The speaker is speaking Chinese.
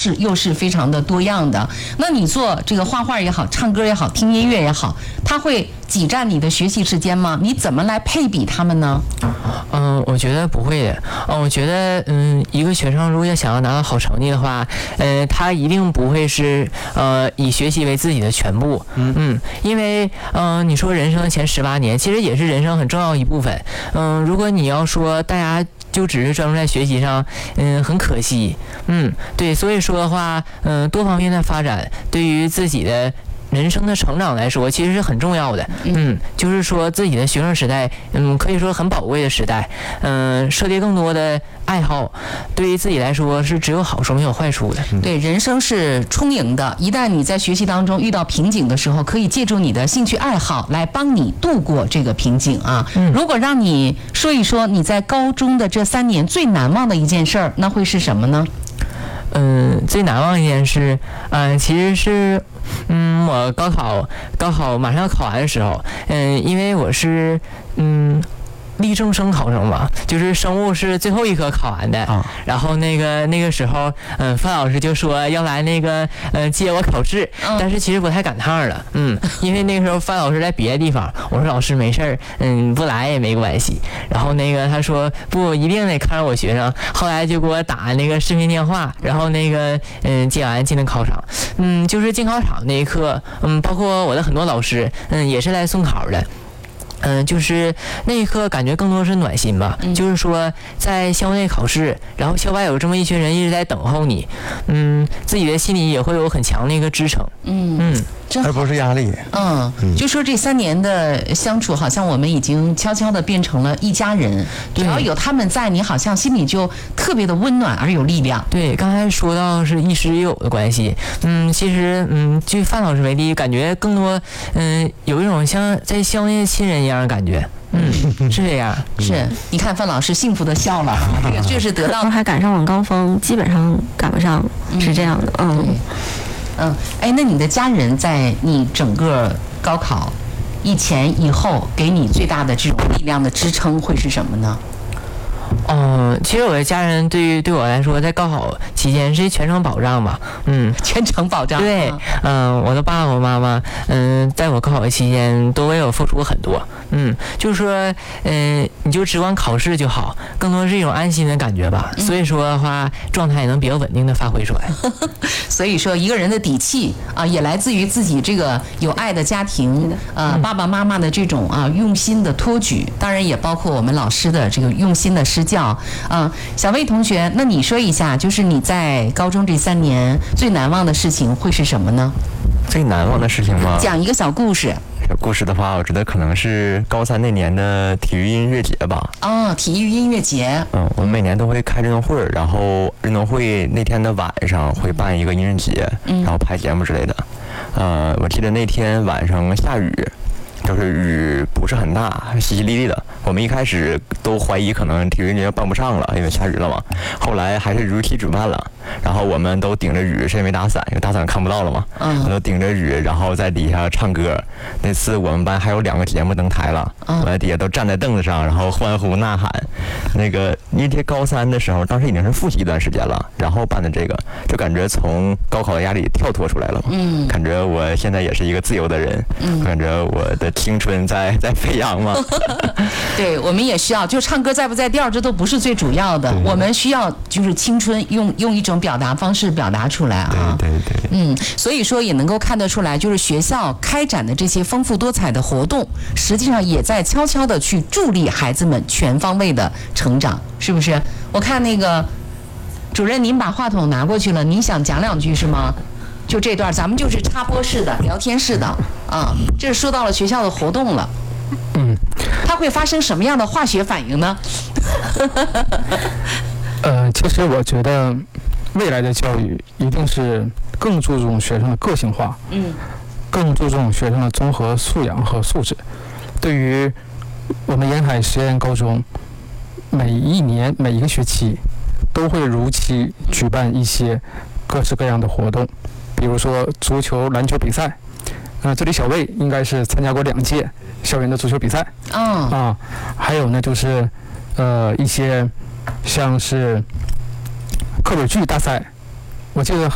又是非常的多样的。那你做这个画画也好，唱歌也好，听音乐也好，它会挤占你的学习时间吗？你怎么来配比他们呢？ 我觉得不会的。我觉得一个学生如果要想要拿到好成绩的话，他一定不会是以学习为自己的全部。因为你说人生前18年其实也是人生很重要一部分。如果你要说大家就只是专注在学习上，很可惜。对，所以说的话，多方面的发展对于自己的人生的成长来说，其实是很重要的。就是说自己的学生时代，可以说很宝贵的时代。涉猎更多的爱好，对于自己来说是只有好处没有坏处的。 对，人生是充盈的，一旦你在学习当中遇到瓶颈的时候，可以借助你的兴趣爱好来帮你度过这个瓶颈啊。如果让你说一说你在高中的这3年最难忘的一件事儿，那会是什么呢？ 最难忘一件事，其实是，我高考马上要考完的时候，因为我是，力争生考生嘛，就是生物是最后一科考完的。然后那个时候，范老师就说要来接我考试，但是其实不太赶趟了。因为那个时候范老师在别的地方，我说老师没事儿，不来也没关系。然后他说不一定得看着我学生，后来就给我打那个视频电话，然后接完进了考场。就是进考场那一刻，包括我的很多老师，也是来送考的。就是那一刻感觉更多是暖心吧。就是说在校内考试，然后校外有这么一群人一直在等候你，自己的心里也会有很强的一个支撑。 而不是压力。 就说这3年的相处，好像我们已经悄悄的变成了一家人。只要有他们在，你好像心里就特别的温暖而有力量。 对，刚才说到是亦师亦友的关系。其实据范老师为例，感觉更多有一种像在校内的亲人一样的感觉。是这样。 是，你看范老师幸福的笑了，这个就是得到还赶上晚高峰，基本上赶不上，是这样的。 那你的家人在你整个高考以前以后给你最大的这种力量的支撑会是什么呢？ 其实我的家人对我来说，在高考期间是全程保障吧。 全程保障。 对，我的爸爸我妈妈，在我高考期间都为我付出很多。就是说，你就只管考试就好，更多是一种安心的感觉吧。所以说的话，状态也能比较稳定的发挥出来。 所以说，一个人的底气啊，也来自于自己这个有爱的家庭，爸爸妈妈的这种用心的托举，当然也包括我们老师的这个用心的施教。小魏同学，那你说一下，就是你在高中这3年最难忘的事情会是什么呢？ 最难忘的事情吗？ 讲一个小故事。 小故事的话，我觉得可能是高3那年的体育音乐节吧。 体育音乐节。 我们每年都会开运动会，然后运动会那天的晚上会办一个音乐节，然后排节目之类的。我记得那天晚上下雨。就是雨不是很大，淅淅沥沥的。我们一开始都怀疑可能体育节办不上了，因为下雨了嘛。后来还是如期举办了，然后我们都顶着雨，谁也没打伞，因为打伞看不到了嘛。我都顶着雨，然后在底下唱歌。那次我们班还有2个节目登台了，我在底下都站在凳子上，然后欢呼呐喊。因为高3的时候，当时已经是复习一段时间了，然后办的这个，就感觉从高考的压力跳脱出来了嘛。感觉我现在也是一个自由的人，感觉我的青春在飞扬嘛。 对，我们也需要，就唱歌在不在调，这都不是最主要的。我们需要就是青春用一种表达方式表达出来啊。 对。 所以说也能够看得出来，就是学校开展的这些丰富多彩的活动，实际上也在悄悄的去助力孩子们全方位的成长，是不是？我看那个主任，您把话筒拿过去了，您想讲2句是吗？就这段，咱们就是插播式的、聊天式的这是说到了学校的活动了。它会发生什么样的化学反应呢？ 其实我觉得未来的教育一定是更注重学生的个性化，更注重学生的综合素养和素质。对于我们沿海实验高中，每一年每一个学期都会如期举办一些各式各样的活动，比如说足球、篮球比赛。这里小魏应该是参加过2届校园的足球比赛。还有呢就是一些像是课本剧大赛，我记得